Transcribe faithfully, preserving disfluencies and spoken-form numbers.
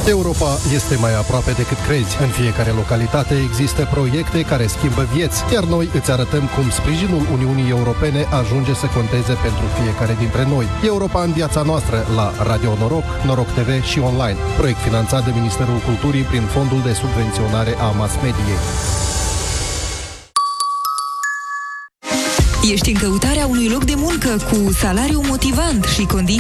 Europa este mai aproape decât crezi. În fiecare localitate există proiecte care schimbă vieți, iar noi îți arătăm cum sprijinul Uniunii Europene ajunge să conteze pentru fiecare dintre noi. Europa în viața noastră la Radio Noroc, Noroc T V și online. Proiect finanțat de Ministerul Culturii prin Fondul de Subvenționare a Mass Mediei. Ești în căutarea unui loc de muncă cu salariu motivant și condiții